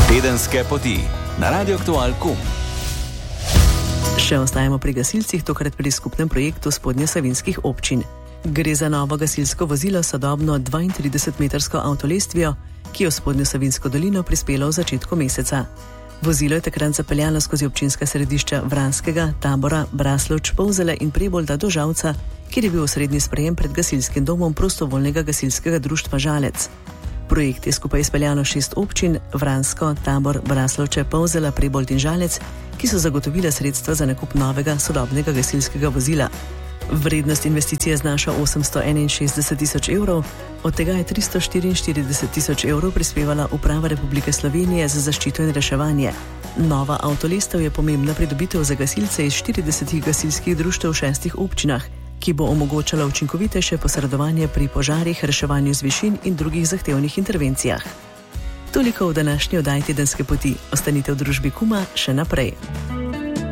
Tedenske poti na Radio Aktual.com. Še ostajamo pri gasilcih, tokrat pri skupnem projektu spodnjesavinskih občin. Gre za novo gasilsko vozilo s sodobno 32-metrsko avtolestvijo, ki je v Spodnjesavinsko dolino prispelo v začetku meseca. Vozilo je takrat zapeljalo skozi občinska središča Vranskega, Tabora, Braslovč, Polzele in Prebolda do Žalca, kjer je bil osrednji sprejem pred gasilskim domom prostovoljnega gasilskega društva Žalec. Projekt je skupaj izpeljalo 6 občin, Vransko, Tabor, Braslovče, Polzela, Prebold in Žalec, ki so zagotovile sredstva za nakup novega sodobnega gasilskega vozila. Vrednost investicije znaša 861 tisoč evrov, od tega je 344 tisoč evrov prispevala Uprava Republike Slovenije za zaščito in reševanje. Nova avtolestev je pomembna pridobitev za gasilce iz 40 gasilskih društev v 6 občinah, ki bo omogočala učinkovitejše posredovanje pri požarih, reševanju z višin in drugih zahtevnih intervencijah. Toliko v današnji oddaji Tedenske poti. Ostanite v družbi Kuma še naprej.